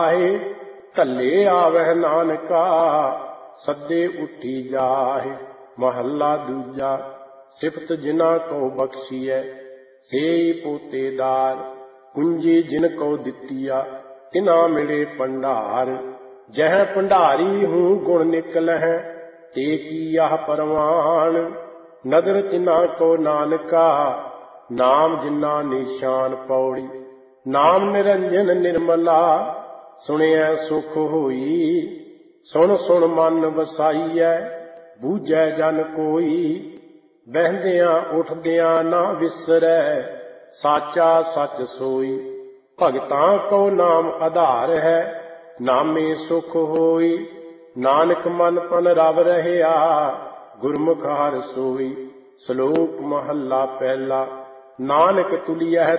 ਆਏ ਢੱਲੇ ਆਵਹਿ ਨਾਨਕਾ ਸੱਦੇ ਉੱਠੀ ਜਾਹਿ। ਮਹੱਲਾ ਦੂਜਾ। ਸਿਫਤ ਜਿਨ੍ਹਾਂ ਕੋ ਬਖਸ਼ੀਐ ਸੇਈ ਪੋਤੇਦਾਰ। ਕੁੰਜੀ ਜਿਨ ਕੋ ਦਿੱਤੀਆ ਤਿਨਾ ਮਿਲੇ ਭੰਡਾਰ। ਜਹ ਭੰਡਾਰੀ ਹੂੰ ਗੁਣ ਨਿਕਲਹਿ ਤੇ ਕੀ ਆਹ ਪਰਵਾਨ। ਨਦਰ ਤਿਨਾ ਕੋ ਨਾਨਕਾ ਨਾਮ ਜਿਨਾ ਨਿਸ਼ਾਨ। ਪੌੜੀ। ਨਾਮ ਨਿਰੰਜਨ ਨਿਰਮਲਾ ਸੁਣਿਐ ਸੁਖ ਹੋਈ। ਸੁਣ ਸੁਣ ਮਨ ਵਸਾਈਐ ਬੂਝੈ ਜਨ ਕੋਈ। ਬਹਿੰਦਿਆਂ ਉੱਠਦਿਆਂ ਨਾ ਵਿਸਰੈ ਸਾਚਾ ਸੱਚ ਸੋਈ। ਭਗਤਾਂ ਕੋ ਨਾਮ ਆਧਾਰ ਹੈ ਨਾਮੇ ਸੁਖ ਹੋਈ। ਨਾਨਕ ਮਨ ਤਨ ਰਵ ਰਹਿਆ ਗੁਰਮੁਖ ਹਰਿ ਸੋਈ। ਸ਼ਲੋਕ ਮਹੱਲਾ ਪਹਿਲਾ। ਨਾਨਕ ਤੁਲੀਐ